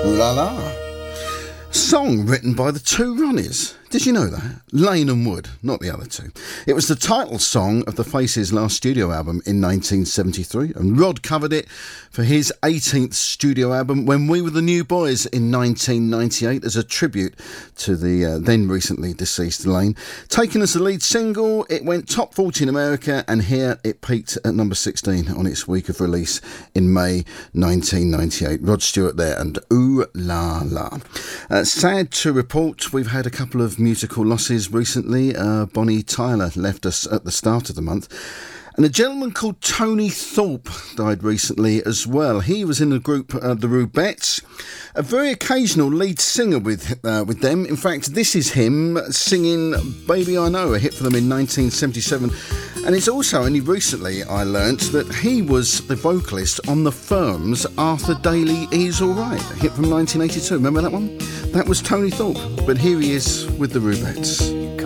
Ooh La La. Song written by the Two Ronnies. Did you know that? Lane and Wood, not the other two. It was the title song of the Faces' last studio album in 1973, and Rod covered it for his 18th studio album, When We Were the New Boys, in 1998, as a tribute to the then recently deceased Lane. Taken as the lead single, it went top 40 in America, and here it peaked at number 16 on its week of release in May 1998. Rod Stewart there, and Ooh La La. Sad to report, we've had a couple of musical losses recently. Bonnie Tyler left us at the start of the month, and a gentleman called Tony Thorpe died recently as well. He was in the group the Rubettes, a very occasional lead singer with them. In fact, this is him singing Baby I Know, a hit for them in 1977. And it's also only recently I learnt that he was the vocalist on The Firm's Arthur Daly Is Alright, a hit from 1982. Remember that one? That was Tony Thorpe, but here he is with the Rubettes.